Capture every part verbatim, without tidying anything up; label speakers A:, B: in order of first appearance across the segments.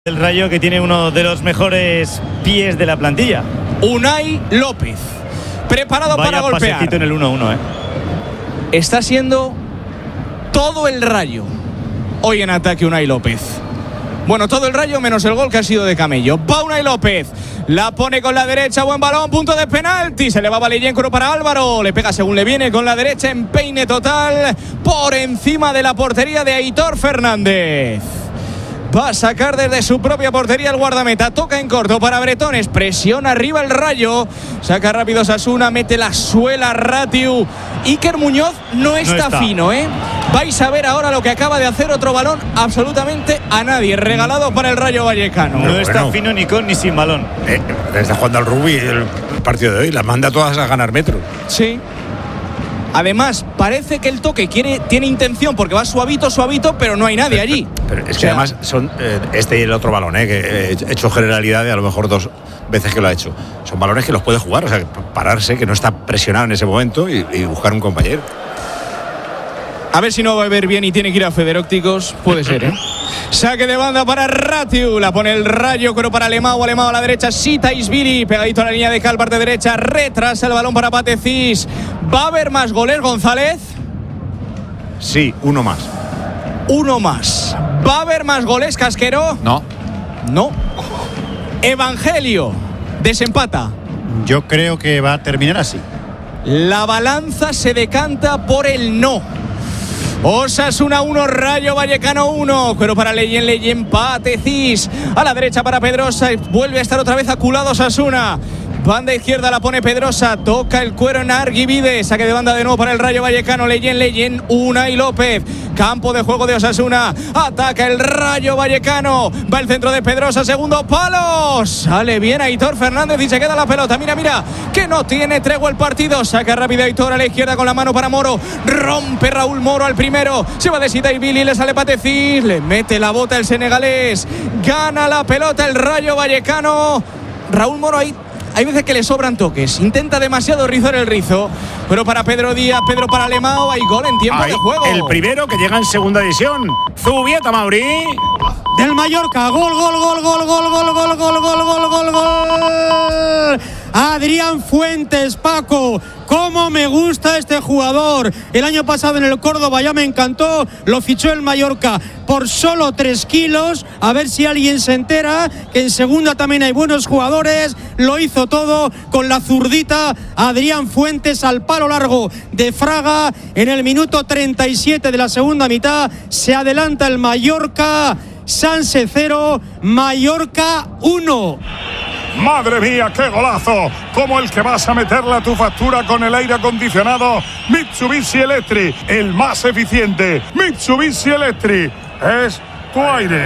A: El Rayo, que tiene uno de los mejores pies de la plantilla.
B: Unai López, preparado
A: Vaya
B: para golpear.
A: pasecito en el uno uno, ¿eh?
B: Está siendo todo el Rayo hoy en ataque Unai López. Bueno, todo el Rayo menos el gol que ha sido de Camello. Va Unai López, la pone con la derecha, buen balón, punto de penalti. Se le va Valentín para Álvaro, le pega según le viene con la derecha, empeine total por encima de la portería de Aitor Fernández. Va a sacar desde su propia portería el guardameta. Toca en corto para Bretones. Presión arriba el Rayo. Saca rápido Osasuna. Mete la suela Ratiu. Iker Muñoz no está, no está fino, ¿eh? Vais a ver ahora lo que acaba de hacer otro balón absolutamente a nadie. Regalado para el Rayo Vallecano.
A: No bueno. está fino ni con ni sin balón.
C: Eh, está jugando al rugby el partido de hoy. Las manda todas a ganar metro.
B: Sí. Además, parece que el toque quiere, tiene intención porque va suavito, suavito, pero no hay nadie
C: pero,
B: allí.
C: Pero es que
B: o sea,
C: además son eh, este y el otro balón, eh, que he hecho generalidad de a lo mejor dos veces que lo ha hecho. Son balones que los puede jugar, o sea, pararse, que no está presionado en ese momento y, y buscar un compañero.
B: A ver si no va a ver bien y tiene que ir a Federópticos. Puede ser, ¿eh? Saque de banda para Ratiu. La pone el Rayo, pero para Alemão. Alemão a la derecha. Sitaisvili. Pegadito a la línea de cal, parte derecha. Retrasa el balón para Patecís. ¿Va a haber más goles, González?
C: Sí, uno más.
B: Uno más. ¿Va a haber más goles, Casquero?
D: No.
B: No. Evangelio. Desempata.
E: Yo creo que va a terminar así.
B: La balanza se decanta por el no. Osasuna uno, Rayo Vallecano uno. Pero para Leyen, Leyen, Patecís. A la derecha para Pedrosa. Vuelve a estar otra vez aculado Osasuna. Banda izquierda la pone Pedrosa. Toca el cuero en Arguivide. Saque de banda de nuevo para el Rayo Vallecano. Leyen, Leyen, Unai López. Campo de juego de Osasuna. Ataca el Rayo Vallecano. Va el centro de Pedrosa. Segundo palo. Sale bien Aitor Fernández y se queda la pelota. Mira, mira. Que no tiene tregua el partido. Saca rápido Aitor a la izquierda con la mano para Moro. Rompe Raúl Moro al primero. Se va de Sitaisvili. Le sale Patecís. Le mete la bota el senegalés. Gana la pelota el Rayo Vallecano. Raúl Moro ahí. Hay veces que le sobran toques. Intenta demasiado rizar el rizo. Pero para Pedro Díaz, Pedro para Alemão, hay gol en tiempo
C: Ahí,
B: de juego.
C: El primero que llega en segunda división. Zubieta, Mauri.
E: Del Mallorca. Gol, gol, gol, gol, gol, gol, gol, gol, gol, gol, gol, gol. Adrián Fuentes, Paco. Cómo me gusta este jugador. El año pasado en el Córdoba ya me encantó. Lo fichó el Mallorca por solo tres kilos. A ver si alguien se entera que en segunda también hay buenos jugadores. Lo hizo todo con la zurdita. Adrián Fuentes al palo largo de Fraga. En el minuto treinta y siete de la segunda mitad se adelanta el Mallorca. Sanse cero, Mallorca uno.
F: ¡Madre mía, qué golazo! Como el que vas a meterle a tu factura con el aire acondicionado Mitsubishi Electric, el más eficiente. Mitsubishi Electric es tu aire.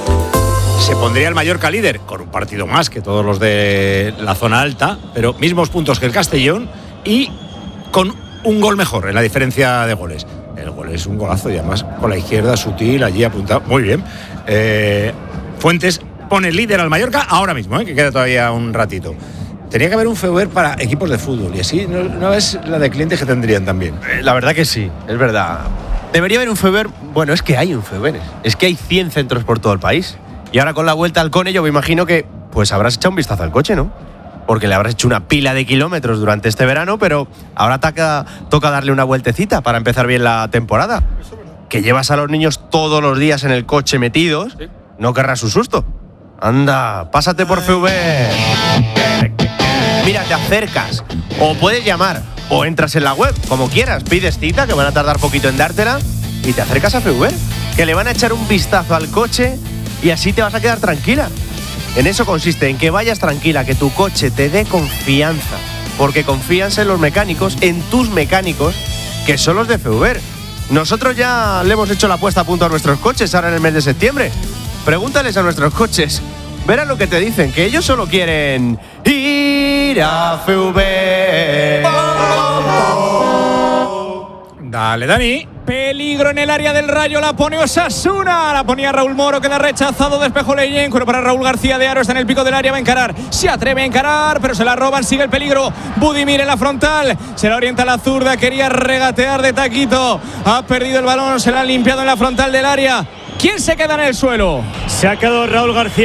C: Se pondría el Mallorca líder con un partido más que todos los de la zona alta, pero mismos puntos que el Castellón y con un gol mejor en la diferencia de goles. El gol es un golazo y además con la izquierda sutil allí apuntado. Muy bien. Eh, Fuentes pone líder al Mallorca ahora mismo, ¿eh? Que queda todavía un ratito. Tenía que haber un Feuber para equipos de fútbol y así no, no es la de clientes que tendrían también.
G: La verdad que sí, es verdad. Debería haber un Feuber. Bueno, es que hay un Feuber. Es que hay cien centros por todo el país. Y ahora con la vuelta al Cone yo me imagino que pues habrás echado un vistazo al coche, ¿no? Porque le habrás hecho una pila de kilómetros durante este verano, pero ahora toca, toca darle una vueltecita para empezar bien la temporada. Que llevas a los niños todos los días en el coche metidos, ¿sí? No querrás un susto. Anda, pásate por Feuber. Mira, te acercas, o puedes llamar, o entras en la web, como quieras, pides cita, que van a tardar poquito en dártela, y te acercas a Feuber, que le van a echar un vistazo al coche y así te vas a quedar tranquila. En eso consiste, en que vayas tranquila, que tu coche te dé confianza, porque confías en los mecánicos, en tus mecánicos, que son los de Feuber. Nosotros ya le hemos hecho la puesta a punto a nuestros coches ahora en el mes de septiembre. Pregúntales a nuestros coches, verán lo que te dicen, que ellos solo quieren ir a Feuber.
C: Dale, Dani.
B: Peligro en el área del Rayo, la pone Osasuna, la ponía Raúl Moro, queda rechazado, despejó Leyen, pero para Raúl García de Aro, está en el pico del área, va a encarar, se atreve a encarar, pero se la roban, sigue el peligro, Budimir en la frontal, se la orienta a la zurda, quería regatear de taquito, ha perdido el balón, se la ha limpiado en la frontal del área. ¿Quién se queda en el suelo?
A: Se ha quedado Raúl García.